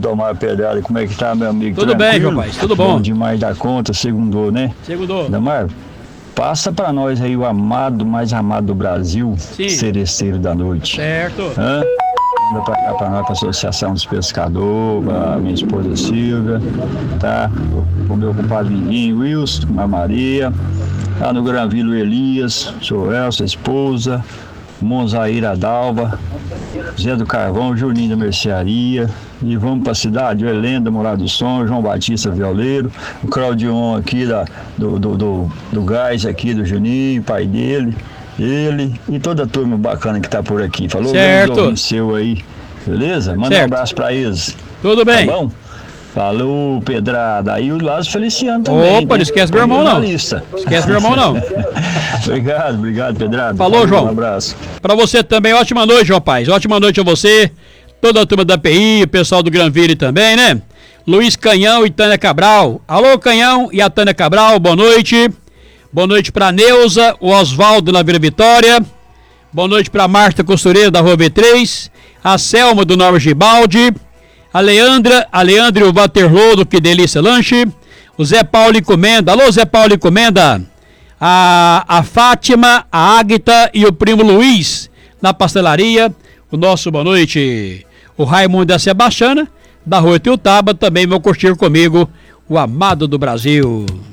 Domar Pedrada, como é que tá, meu amigo? Tudo bem, rapaz, tudo bom. Bom demais da conta, segundou, né? Segundou. Domar, passa pra nós aí o amado, mais amado do Brasil, Sim. Seresteiro da Noite. Certo. Hã? Manda pra cá pra nós, pra Associação dos Pescadores, pra minha esposa Silvia, tá? O meu compadre Vinguinho, Wilson, a Maria, lá no Granville o Elias, sou Elsa, esposa, Monzaíra Dalva, Zé do Carvão, Juninho da Mercearia, e vamos para a cidade, o Helena da Morada do Som, João Batista Violeiro, o Claudion aqui do Gás aqui, do Juninho, pai dele, ele e toda a turma bacana que tá por aqui. Falou, certo. Seu aí, beleza? Manda certo. Um abraço para eles. Tudo bem. Tá bom? Falou, Pedrada. Aí o Lázaro Feliciano também. Opa, não esquece meu irmão, não. Esquece meu irmão, não. Obrigado, Pedrada. Falou, João. Um abraço. Pra você também, ótima noite, rapaz. Ótima noite a você, toda a turma da PI, o pessoal do Granville também, né? Luiz Canhão e Tânia Cabral. Alô, Canhão e a Tânia Cabral, boa noite. Boa noite pra Neuza, o Oswaldo na Vila Vitória. Boa noite pra Marta Costureira da Rua B3. A Selma do Norma Gibaldi. A Leandra e o Waterloo do Que Delícia Lanche, o Zé Paulo Encomenda, alô Zé Paulo Encomenda, a Fátima, a Águita e o primo Luiz na pastelaria, o nosso boa noite, o Raimundo da Sebastiana, da Rua Tiutaba, também vão curtir comigo o amado do Brasil.